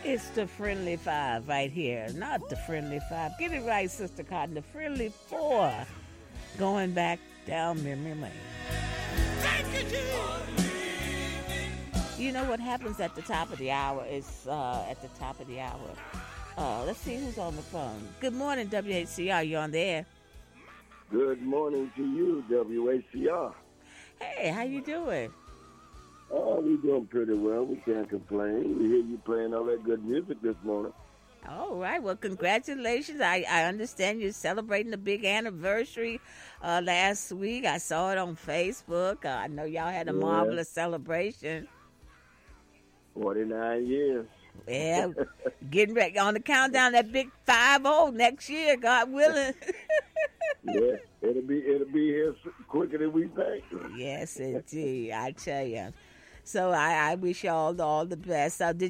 It's the Friendly Five right here, not the Friendly Five. Get it right, Sister Cotton. The Friendly Four. Going back down memory lane. Thank you, Jesus. You know what happens at the top of the hour is at the top of the hour. Let's see who's on the phone. Good morning, WHCR. You on the air? Good morning to you, WHCR. Hey, how you doing? Oh, we doing pretty well. We can't complain. We hear you playing all that good music this morning. All right. Well, congratulations. I understand you're celebrating the big anniversary last week. I saw it on Facebook. I know y'all had a marvelous celebration. 49 years. Yeah, getting ready on the countdown. That big 5-0 next year, God willing. Yeah, it'll be here quicker than we think. Yes, indeed. I tell you. So I wish y'all all the best. Did